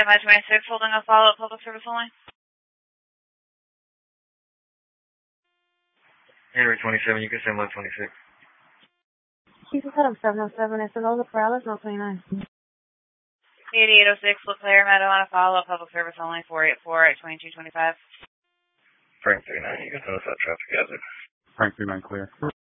MI-26 holding a follow-up public service only. Henry 27, you can send 126. She's set up 707. It's Lola Perales, 129. 8806, LeClaire Meadow on a follow-up public service only, 484 at 2225. Frank 39, you can send us that traffic hazard. Frank 39 clear.